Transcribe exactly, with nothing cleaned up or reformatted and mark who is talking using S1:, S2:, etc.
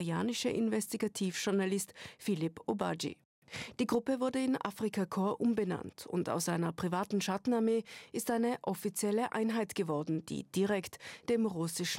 S1: nigerianische Investigativjournalist Philip Obadji. Die Gruppe wurde in Afrika Korps umbenannt und aus einer privaten Schattenarmee ist eine offizielle Einheit geworden, die direkt dem russischen